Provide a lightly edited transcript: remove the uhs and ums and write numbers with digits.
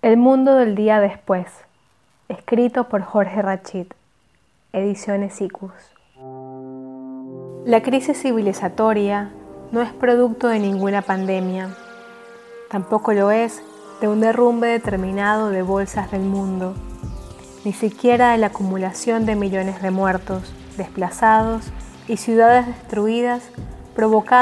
El mundo del día después, escrito por Jorge Rachid, Ediciones Icus. La crisis civilizatoria no es producto de ninguna pandemia, tampoco lo es de un derrumbe determinado de bolsas del mundo, ni siquiera de la acumulación de millones de muertos, desplazados y ciudades destruidas provocadas